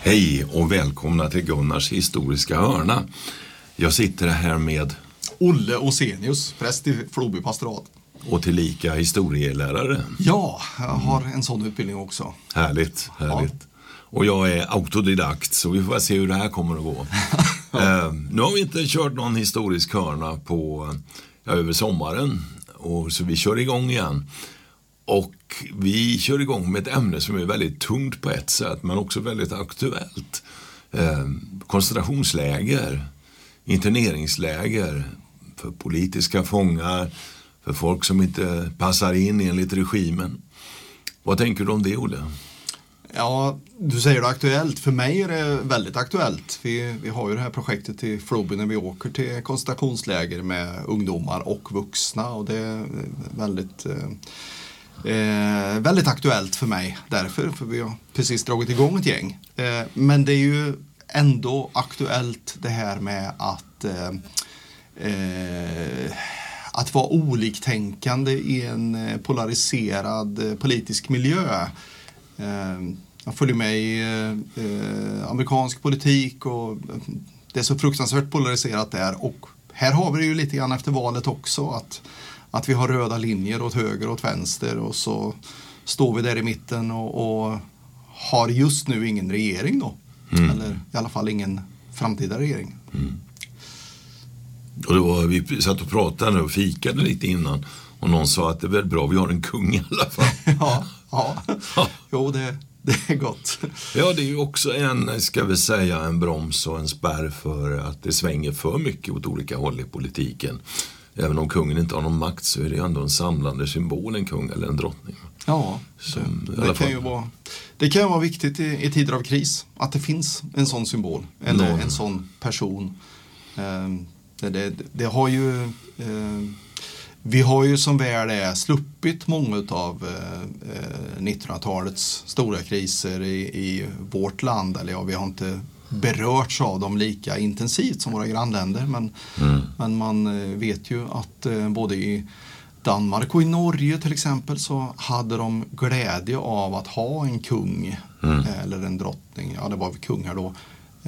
Hej och välkomna till Gunnars historiska hörna. Jag sitter här med Olle Osenius, präst i Floby pastorat. Och tillika historielärare. Ja, jag har en sån utbildning också. Härligt. Ja. Och jag är autodidakt, så vi får se hur det här kommer att gå. Nu har vi inte kört någon historisk hörna på över sommaren, och så vi kör igång igen. Och vi kör igång med ett ämne som är väldigt tungt på ett sätt, men också väldigt aktuellt. Koncentrationsläger, interneringsläger för politiska fångar, för folk som inte passar in enligt regimen. Vad tänker du om det, Olle? Ja, du säger det aktuellt. För mig är det väldigt aktuellt. Vi har ju det här projektet i Floby när vi åker till koncentrationsläger med ungdomar och vuxna, och det är väldigt aktuellt för mig därför, för vi har precis dragit igång ett gäng. Men det är ju ändå aktuellt det här med att vara oliktänkande i en polariserad politisk miljö. Jag följer med i amerikansk politik, och det är så fruktansvärt polariserat där, och här har vi det ju lite grann efter valet också, att vi har röda linjer åt höger och åt vänster, och så står vi där i mitten och har just nu ingen regering då. Eller i alla fall ingen framtida regering. Och då vi satt och pratade och fikade lite innan, och någon sa att det är väl bra vi har en kung i alla fall. Ja. Jo, det är gott. Ja, det är ju också en broms och en spärr för att det svänger för mycket åt olika håll i politiken. Även om kungen inte har någon makt, så är det ändå en samlande symbol, en kung eller en drottning. Ja, det kan ju vara viktigt i tider av kris att det finns en sån symbol eller en sån person. Det har ju vi har ju som väl är sluppit många av 1900-talets stora kriser i vårt land, eller vi har inte berörts av dem lika intensivt som våra grannländer, men man vet ju att både i Danmark och i Norge till exempel så hade de glädje av att ha en kung eller en drottning, det var kung här då,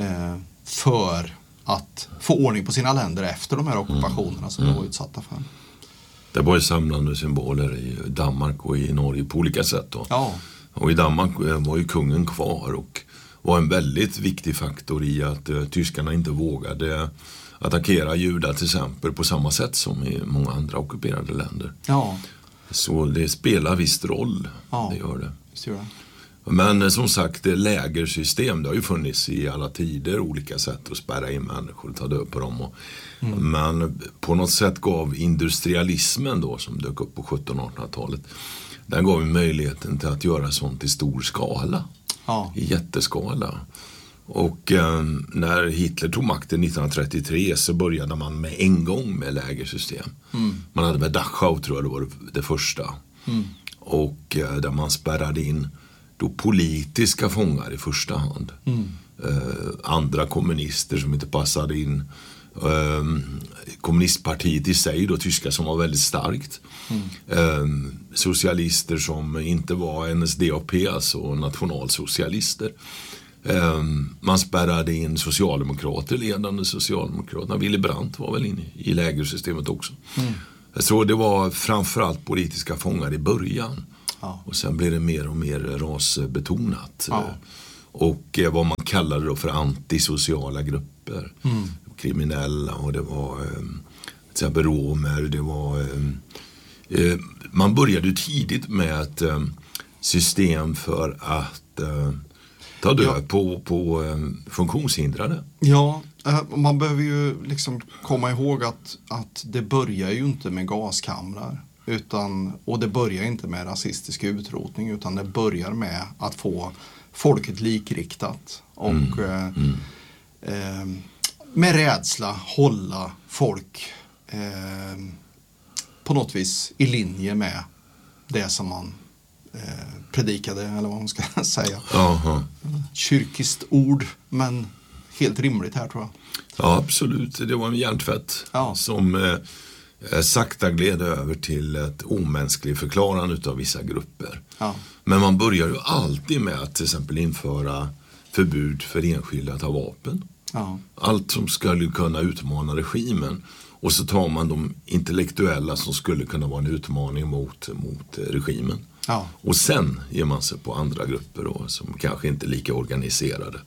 för att få ordning på sina länder efter de här ockupationerna som de var utsatta för. Det var ju samlande symboler i Danmark och i Norge på olika sätt då. Ja. Och i Danmark var ju kungen kvar och var en väldigt viktig faktor i att tyskarna inte vågade attackera judar till exempel på samma sätt som i många andra ockuperade länder. Ja. Så det spelar visst roll, det gör det. Visst gör det. Men som sagt, lägersystem, det har ju funnits i alla tider, olika sätt att spärra in människor och ta död på dem. Men på något sätt gav industrialismen då, som dök upp på 1700-1800-talet, den gav ju möjligheten till att göra sånt i stor skala, i jätteskala. Och när Hitler tog makten 1933 så började man med en gång med lägersystem. Man hade med Dachau, tror jag det var det första. Och där man spärrade in då politiska fångar i första hand. Andra kommunister som inte passade in. Kommunistpartiet i sig då, tyska, som var väldigt starkt. Socialister som inte var NSDAP, alltså nationalsocialister. Man spärrade in socialdemokrater, ledande socialdemokraterna. Willy Brandt var väl inne i lägersystemet också. Så det var framförallt politiska fångar i början. Och sen blev det mer och mer rasbetonat. Och vad man kallade då för antisociala grupper. Kriminella, och det var till exempel romer. Det var, man började ju tidigt med ett system för att ta död på funktionshindrade. Ja, man behöver ju liksom komma ihåg att det börjar ju inte med gaskamrar. Och det börjar inte med rasistisk utrotning, utan det börjar med att få folket likriktat och med rädsla hålla folk på något vis i linje med det som man predikade, eller vad man ska säga. Kyrkiskt ord, men helt rimligt här, tror jag. Ja, absolut. Det var en hjärntvätt som sakta gled över till ett omänskligt förklarande av vissa grupper. Men man börjar ju alltid med att till exempel införa förbud för enskilda att ha vapen. Ja. Allt som skulle kunna utmana regimen. Och så tar man de intellektuella som skulle kunna vara en utmaning mot regimen. Ja. Och sen ger man sig på andra grupper då, som kanske inte är lika organiserade.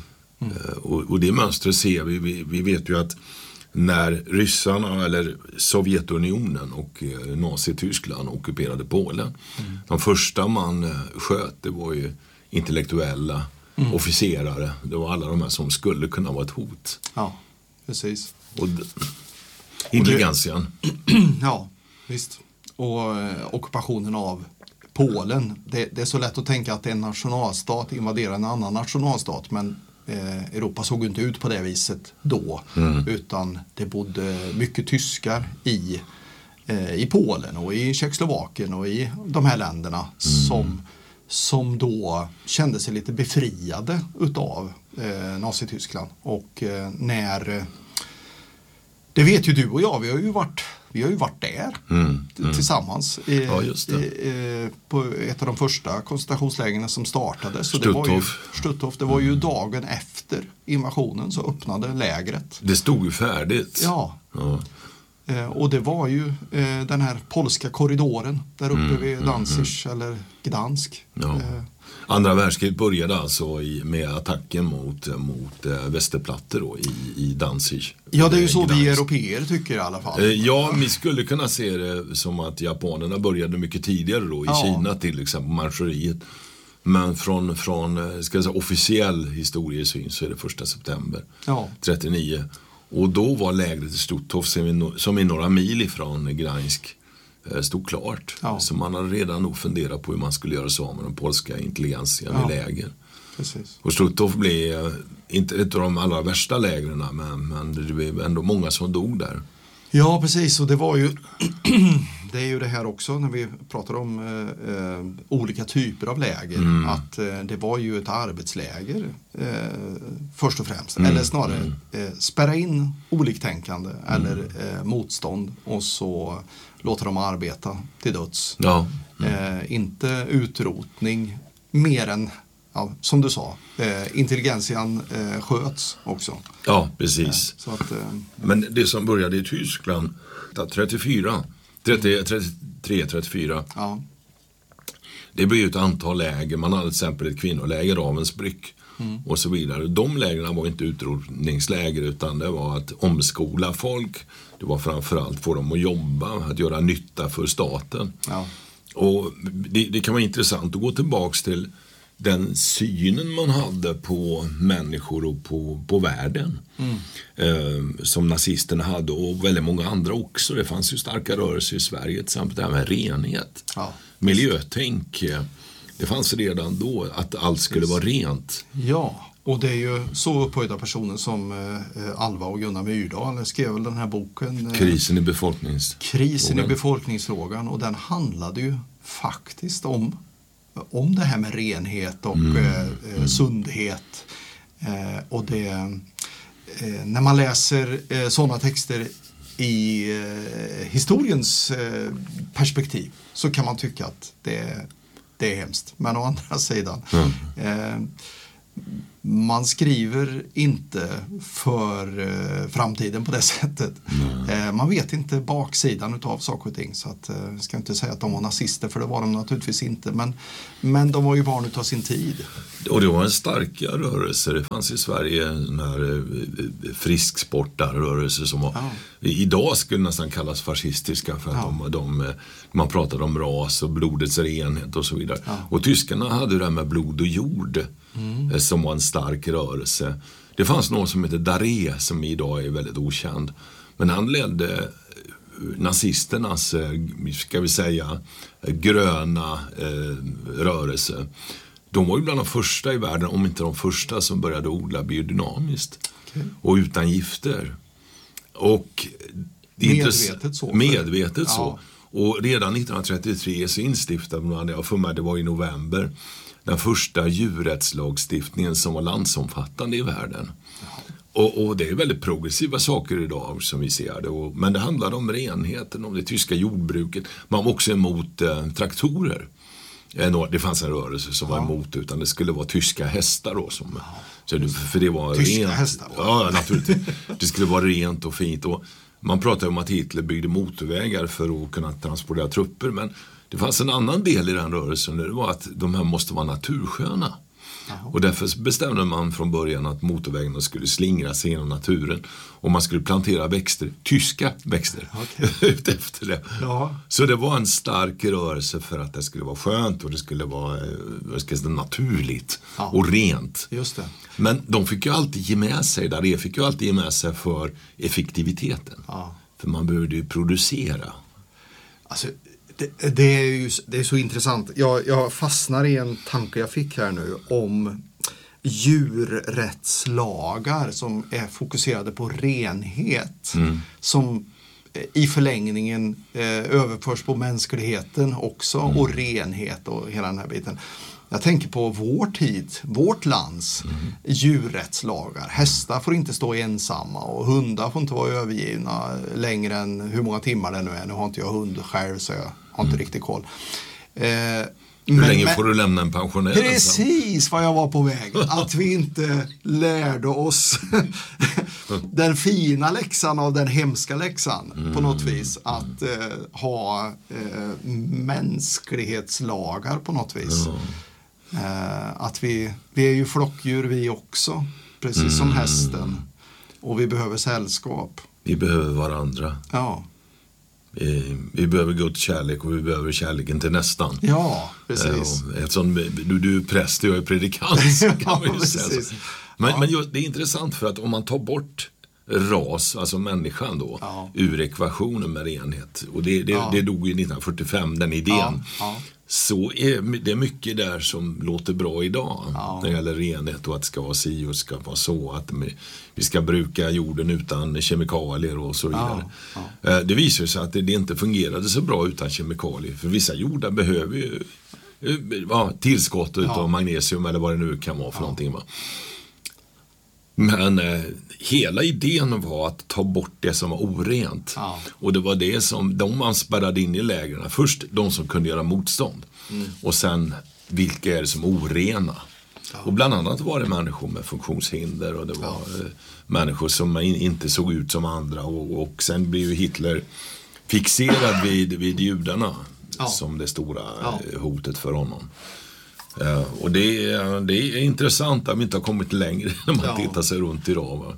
Och det mönstret ser vi vet ju att när ryssarna eller Sovjetunionen och Nazityskland ockuperade Polen. De första man sköt, det var ju intellektuella officerare. Det var alla de här som skulle kunna vara ett hot. Ja, precis. Och intelligensian. Ja, visst. Och ockupationen av Polen. Det är så lätt att tänka att en nationalstat invaderar en annan nationalstat, men Europa såg inte ut på det viset då, utan det bodde mycket tyskar i Polen och i Tjeckoslovakien och i de här länderna som då kände sig lite befriade utav Nazityskland. Och när det vet ju du och jag, vi har ju varit där tillsammans på ett av de första koncentrationslägren som startade. Så Stutthof, det var ju dagen efter invasionen så öppnade lägret. Det stod ju färdigt. Ja. Och det var ju den här polska korridoren där uppe vid Danzig eller Gdansk. Ja. Andra världskriget började alltså med attacken mot Västerplattor då, i Danzig. Ja, det är ju så vi europeer tycker i alla fall. Ja, vi skulle kunna se det som att japanerna började mycket tidigare då, i Kina till exempel, marscheriet. Men från ska jag säga, officiell historiesyn så är det 1 september 39. Och då var lägret i Stutthof som är några mil ifrån Gdansk stod klart. Ja. Så man hade redan nog funderat på hur man skulle göra så med den polska intelligentian i läger. Precis. Och Stutthof blev inte ett av de allra värsta lägren, men det blev ändå många som dog där. Ja, precis. Och det var ju det är ju det här också när vi pratar om olika typer av läger. Att det var ju ett arbetsläger först och främst. Eller snarare spärra in oliktänkande eller motstånd och så låta dem arbeta till döds. Ja. Inte utrotning mer än, som du sa, intelligensian sköts också. Ja, precis. Så att, men det som började i Tyskland 33-34, det blev ju ett antal läger. Man hade till exempel ett kvinnoläger, Ravensbrück och så vidare. De lägren var inte utrotningsläger, utan det var att omskola folk. Det var framförallt få dem att jobba, att göra nytta för staten. Ja. Och det kan vara intressant att gå tillbaks till den synen man hade på människor och på världen som nazisterna hade, och väldigt många andra också. Det fanns ju starka rörelser i Sverige, till exempel det här med renhet, miljötänk. Det fanns redan då att allt skulle vara rent. Ja, och det är ju så upphöjda personer som Alva och Gunnar Myrdal skrev väl den här boken Krisen i befolkningsfrågan, och den handlade ju faktiskt om det här med renhet och sundhet. Och det, när man läser sådana texter i historiens perspektiv så kan man tycka att det är hemskt. Men å andra sidan, man skriver inte för framtiden på det sättet. Man vet inte baksidan utav saker och ting, så att jag ska inte säga att de var nazister, för det var de naturligtvis inte, men de var ju barn utav sin tid. Och det var en starka rörelse. Det fanns i Sverige den här frisksportarrörelse som var, idag skulle nästan kallas fascistiska, för att man pratade om ras och blodets renhet och så vidare. Och tyskarna hade det här med blod och jord som var en stark rörelse. Det fanns någon som heter Daré som idag är väldigt okänd. Men han ledde nazisternas, ska vi säga, gröna rörelse. De var ju bland de första i världen, om inte de första, som började odla biodynamiskt och utan gifter. Och medvetet så. Och redan 1933 så instiftade man, jag för mig det var i november, den första djurrättslagstiftningen som var landsomfattande i världen. Och det är väldigt progressiva saker idag som vi ser det. Men det handlade om renheten, om det tyska jordbruket. Man var också emot traktorer. Det fanns en rörelse som var emot, utan det skulle vara tyska hästar då. För det var tyska rent. Hästar, ja, naturligtvis. Det skulle vara rent och fint. Och man pratade om att Hitler byggde motorvägar för att kunna transportera trupper. Men det fanns en annan del i den rörelsen. Det var att de här måste vara natursköna. Och därför bestämde man från början att motorvägarna skulle slingra sig genom naturen. Och man skulle plantera växter, tyska växter, ut efter det. Ja. Så det var en stark rörelse för att det skulle vara skönt och det skulle vara naturligt och rent. Just det. Men de fick ju alltid ge med sig, där fick ju alltid ge med sig för effektiviteten. Ja. För man behövde ju producera. Alltså, det är så intressant. Jag fastnar i en tanke jag fick här nu om djurrättslagar som är fokuserade på renhet. Som i förlängningen överförs på mänskligheten också och renhet och hela den här biten. Jag tänker på vårt lands djurrättslagar. Hästar får inte stå ensamma och hundar får inte vara övergivna längre än hur många timmar det nu är. Nu har inte jag hund själv så jag har inte riktigt koll. Hur länge får du lämna en pensionär? Precis vad jag var på väg. Att vi inte lärde oss den fina läxan av den hemska läxan på något vis. Att ha mänsklighetslagar på något vis. Att vi är ju flockdjur vi också, precis som hästen. Och vi behöver sällskap. Vi behöver varandra. Ja. Vi behöver Guds kärlek och vi behöver kärleken till nästan. Ja, precis. Eftersom du är präst och jag är predikant så kan man ju säga så. Men det är intressant för att om man tar bort ras, alltså människan då, ur ekvationen med renhet. Och det dog ju 1945, den idén. Så är det mycket där som låter bra idag när det gäller renhet och att det ska vara si och ska vara så, att vi ska bruka jorden utan kemikalier och så vidare. Det visar sig att det inte fungerade så bra utan kemikalier, för vissa jordar behöver ju tillskott av magnesium eller vad det nu kan vara för någonting. Men hela idén var att ta bort det som var orent. Och det var det som man spärrade in i lägren. Först de som kunde göra motstånd. Och sen vilka är det som orena. Och bland annat var det människor med funktionshinder. Och det var människor som inte såg ut som andra. Och sen blev ju Hitler fixerad vid judarna. Som det stora hotet för honom. Och det är intressant att vi inte har kommit längre när man tittar sig runt idag. Va?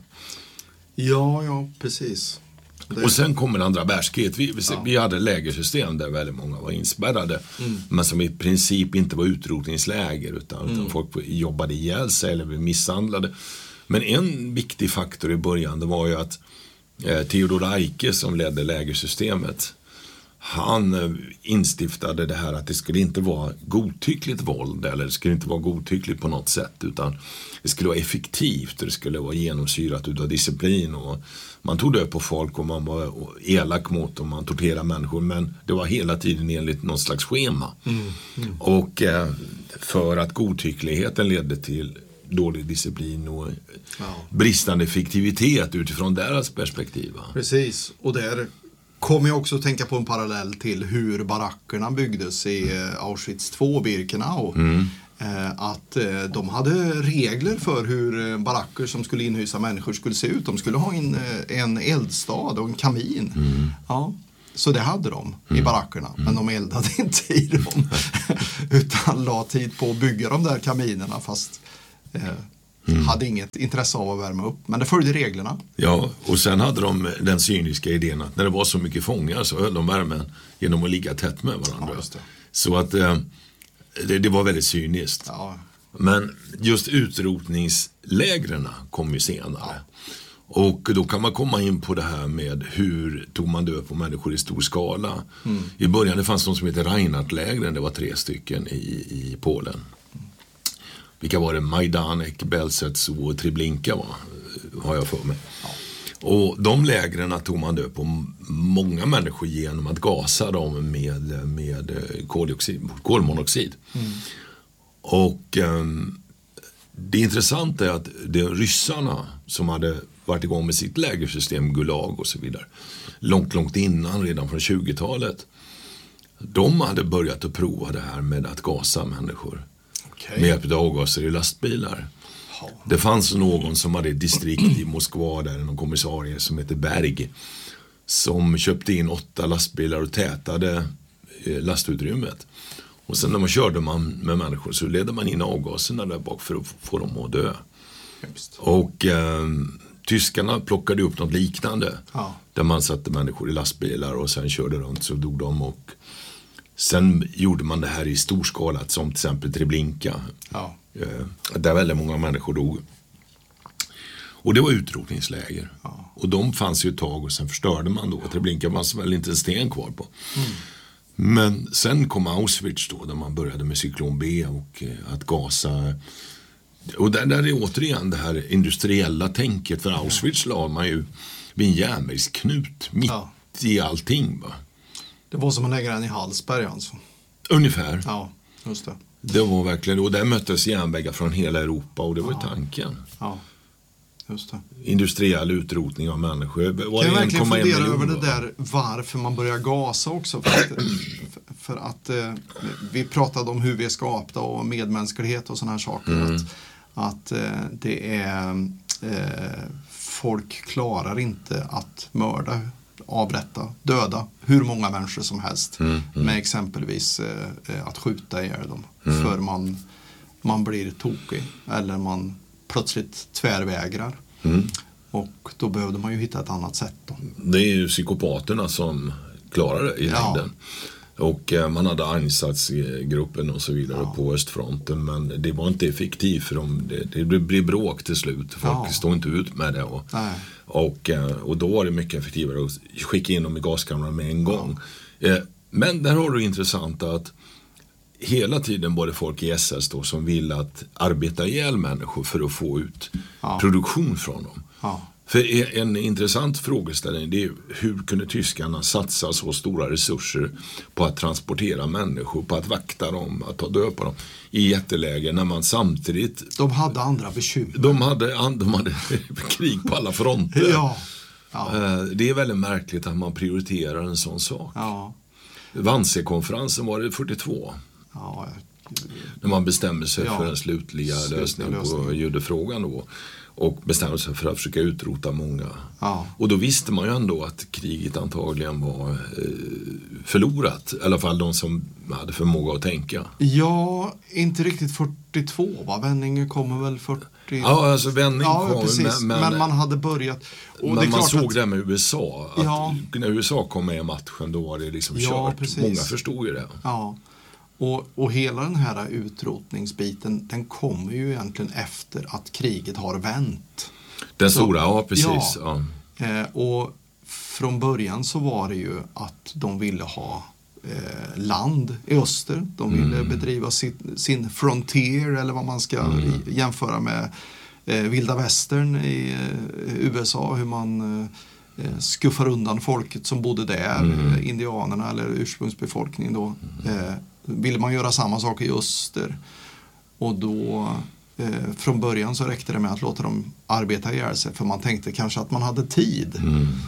Ja, precis. Och sen kommer andra världskriget. Vi hade lägersystem där väldigt många var inspärrade. Men som i princip inte var utrotningsläger utan folk jobbade ihjäl sig eller blev misshandlade. Men en viktig faktor i början det var ju att Theodor Eicke som ledde lägersystemet, han instiftade det här att det skulle inte vara godtyckligt våld eller det skulle inte vara godtyckligt på något sätt utan det skulle vara effektivt och det skulle vara genomsyrat utav disciplin och man tog död på folk och man var elak mot och man torterade människor men det var hela tiden enligt något slags schema. Och för att godtyckligheten ledde till dålig disciplin och bristande effektivitet utifrån deras perspektiv. Precis, och där kommer jag också att tänka på en parallell till hur barackerna byggdes i Auschwitz 2 Birkenau. Att de hade regler för hur baracker som skulle inhysa människor skulle se ut. De skulle ha en eldstad och en kamin. Ja, så det hade de i barackerna. Men de eldade inte i dem. Utan la tid på att bygga de där kaminerna fast hade inget intresse av att värma upp. Men det följde reglerna. Ja, och sen hade de den cyniska idén att när det var så mycket fångar så höll de värmen genom att ligga tätt med varandra. Ja, så att det var väldigt cyniskt. Ja. Men just utrotningslägren kom ju senare. Ja. Och då kan man komma in på det här med hur tog man död på människor i stor skala. I början det fanns något som heter Reinhardtlägren, det var 3 stycken i Polen. Vilka var det? Majdanek, Belzec och Treblinka har jag för mig. Ja. Och de lägren tog man död på många människor genom att gasa dem med kolmonoxid. Och det intressanta är att det ryssarna som hade varit igång med sitt lägersystem, Gulag och så vidare, långt innan, redan från 20-talet, De hade börjat att prova det här med att gasa människor med hjälp av avgaser i lastbilar. Det fanns någon som hade ett distrikt i Moskva där, någon kommissarie som heter Berg, som köpte in 8 lastbilar och tätade lastutrymmet. Och sen när man körde med människor så ledde man in avgaserna där bak för att få dem att dö. Just. Och tyskarna plockade upp något liknande där man satte människor i lastbilar och sen körde runt så dog de. Och sen gjorde man det här i stor skala, som till exempel Treblinka. Där väldigt många människor dog. Och det var utrotningsläger. Och de fanns ju ett tag och sen förstörde man då. Treblinka fanns väl inte en sten kvar på. Men sen kom Auschwitz då, där man började med cyklon B och att gasa. Och där är återigen det här industriella tänket. För Auschwitz la man ju vid en järnvägsknut mitt i allting, va? Det var som att lägga den i Hallsberg alltså. Ungefär. Ja, just det. Det var verkligen, och där möttes järnvägar från hela Europa och det var tanken. Ja, just det. Industriell utrotning av människor. Kan jag verkligen fundera över det där varför man börjar gasa också? För att vi pratade om hur vi är skapta och medmänsklighet och såna här saker. Att det är folk klarar inte att mörda, avrätta, döda hur många människor som helst med exempelvis att skjuta ihjäl dem. För man blir tokig eller man plötsligt tvärvägrar. Och då behövde man ju hitta ett annat sätt då. Det är ju psykopaterna som klarar det i längden. Och man hade Einsatzgruppen och så vidare på östfronten, men det var inte effektivt för det blev bråk till slut. Folk stod inte ut med det. Och då var det mycket effektivare att skicka in dem i gaskamrarna med en gång. Men där har du intressant att hela tiden var det folk i SS då som ville att arbeta ihjäl människor för att få ut produktion från dem. För en intressant frågeställning, det är hur kunde tyskarna satsa så stora resurser på att transportera människor, på att vakta dem, att ta död på dem i jättelägen när man samtidigt... De hade andra bekymmer. De hade krig på alla fronter. Det är väldigt märkligt att man prioriterar en sån sak. Wannsee-konferensen var det 42. När man bestämmer sig för en slutliga lösning på judefrågan då. Och bestämde sig för att försöka utrota många. Och då visste man ju ändå att kriget antagligen var förlorat. I alla fall de som hade förmåga att tänka. Ja, inte riktigt 42 va? Vändningen kommer väl 40... Ja, alltså vändningen kom. Precis. Men man hade börjat... Och men det är man klart såg det med USA. Att när USA kom med i matchen då var det liksom kört. Precis. Många förstod ju det. Och hela den här utrotningsbiten, den kommer ju egentligen efter att kriget har vänt. Den stora, precis. Och från början så var det ju att de ville ha land i öster. De ville bedriva sin frontier, eller vad man ska jämföra med vilda västern i USA. Hur man skuffar undan folket som bodde där, indianerna eller ursprungsbefolkningen då. Ville man göra samma sak i öster. Och då från början så räckte det med att låta dem arbeta ihjäl sig, för man tänkte kanske att man hade tid.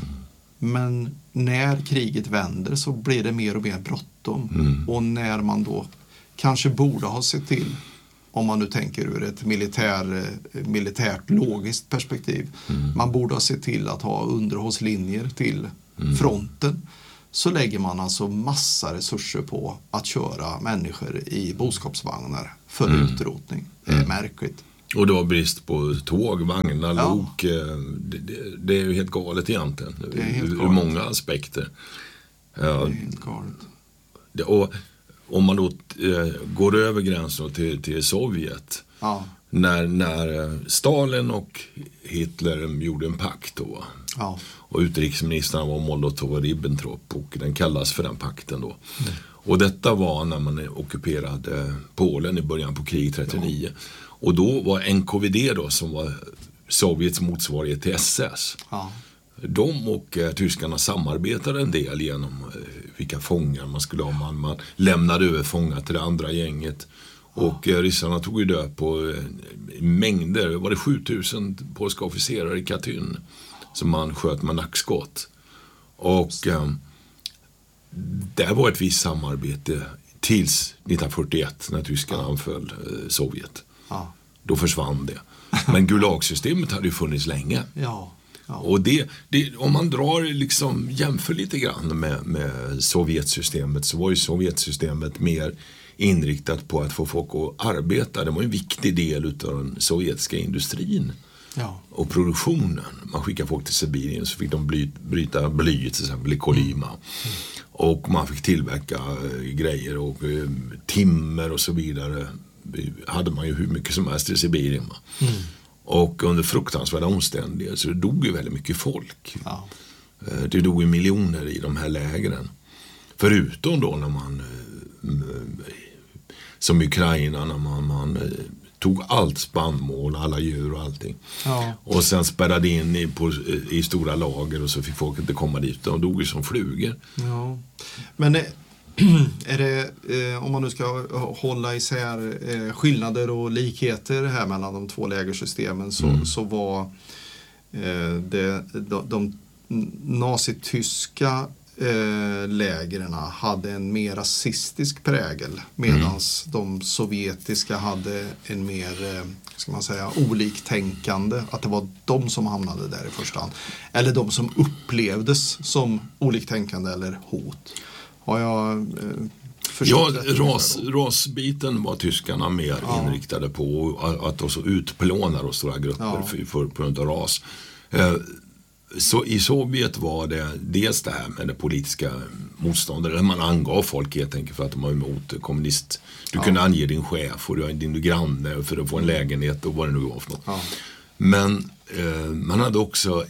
Men när kriget vänder så blir det mer och mer bråttom. Och när man då kanske borde ha sett till, om man nu tänker ur ett militärt logiskt perspektiv, man borde ha sett till att ha underhållslinjer till fronten. Så lägger man alltså massa resurser på att köra människor i boskapsvagnar för utrotning. Det är märkligt. Och det var brist på tåg, vagnar, lok. Det är ju helt galet egentligen. Det är helt galet. Ur många aspekter. Det är helt galet. Och om man då går över gränsen till Sovjet. När Stalin och Hitler gjorde en pakt då. Och utrikesministern var Molotov och Ribbentrop, och den kallas för den pakten då. Och detta var när man ockuperade Polen i början på krig 39. Och då var NKVD då, som var Sovjets motsvarighet till SS. De och tyskarna samarbetade en del genom vilka fångar man skulle ha. Man lämnade över fångar till det andra gänget. Och ryssarna tog ju död på mängder. Var det 7000 polska officerare i Katyn som man sköt med nackskott. Och det var ett visst samarbete tills 1941 när Tyskland anföll Sovjet. Ja. Då försvann det. Men Gulag-systemet hade ju funnits länge. Ja. Och det, om man drar liksom, jämför lite grann med Sovjetsystemet, så var ju Sovjetsystemet mer inriktat på att få folk att arbeta. Det var en viktig del av den sovjetiska industrin och produktionen. Man skickade folk till Sibirien, så fick de bryta bly till exempel i Kolyma. Och man fick tillverka grejer och timmer och så vidare. Hade man ju hur mycket som helst i Sibirien. Och under fruktansvärda omständigheter så det dog ju väldigt mycket folk. Ja. Det dog ju miljoner i de här lägren. Förutom då när man, som i Ukraina, när man tog allt spannmål, alla djur och allting. Ja. Och sen spärrade in i stora lager och så fick folk inte komma dit. De dog ju som flugor. Ja. Men är det, om man nu ska hålla isär skillnader och likheter här mellan de två lägersystemen, så var de nazityska lägren hade en mer rasistisk prägel, medan de sovjetiska hade en mer, ska man säga, oliktänkande, att det var de som hamnade där i första hand, eller de som upplevdes som oliktänkande eller hot. Har jag förstått rasbiten var tyskarna mer inriktade på, att också utplåna då stora grupper på grund av ras. Så i Sovjet var det dels det här med det politiska motståndet, där man angav folk helt enkelt för att de var emot kommunist. Du kunde ange din chef och din granne för att få en lägenhet och vad det nu var för något. Ja. Men man hade också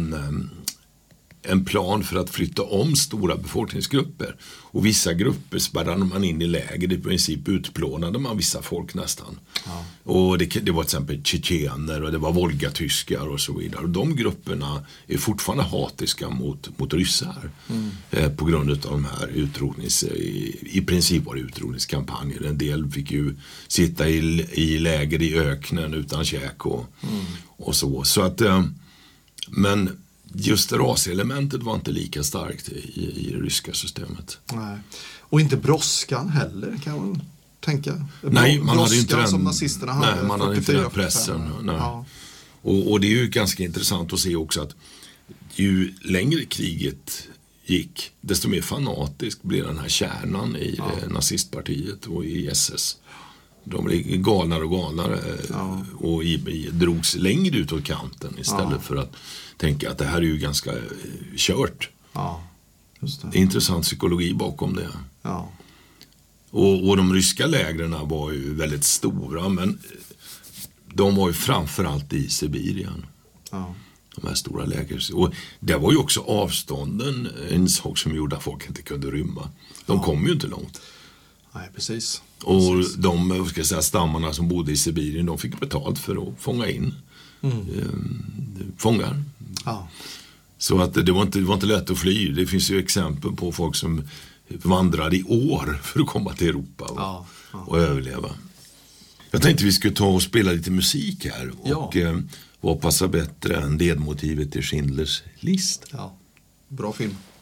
en plan för att flytta om stora befolkningsgrupper. Och vissa grupper spärrade man in i läger. I princip utplånade man vissa folk nästan. Ja. Och det var till exempel tjetjener och det var volgatyskar och så vidare. Och de grupperna är fortfarande hatiska mot ryssar. På grund av de här i princip var det utrotningskampanjer. En del fick ju sitta i läger i öknen utan käk och så. Så att, men just raselementet var inte lika starkt i det ryska systemet. Nej. Och inte brådskan heller, kan man tänka. Nej, man hade inte den, som nazisterna hade. Nej, man hade inte den pressen. Nej. Ja. Och det är ju ganska intressant att se också att ju längre kriget gick, desto mer fanatisk blev den här kärnan i nazistpartiet och i SS. De blev galnare och galnare och drogs längre ut åt kanten istället för att tänka att det här är ju ganska kört. Ja, just det. Det är intressant psykologi bakom det. Ja. Och de ryska lägren var ju väldigt stora, men de var ju framförallt i Sibirien. Ja. De här stora lägren. Och det var ju också avstånden en sak som gjorde att folk inte kunde rymma. De kom ju inte långt. Nej, precis. Och de stammarna som bodde i Sibirien, de fick betalt för att fånga in fångar. Ja. Så att det var inte lätt att fly. Det finns ju exempel på folk som vandrade i år för att komma till Europa och överleva. Jag tänkte vi skulle ta och spela lite musik här. Och vad passar bättre än ledmotivet till Schindlers list? Ja, bra film.